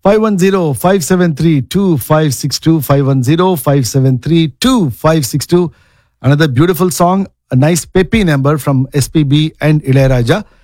510-573-2562, 510-573-2562. Another beautiful song, a nice peppy number from SPB and Ilayaraja.